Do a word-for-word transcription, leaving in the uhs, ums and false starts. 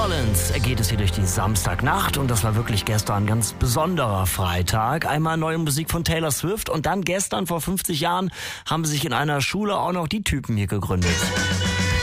Rollins geht es hier durch die Samstagnacht und das war wirklich gestern ein ganz besonderer Freitag. Einmal neue Musik von Taylor Swift und dann gestern vor fünfzig Jahren haben sich in einer Schule auch noch die Typen hier gegründet.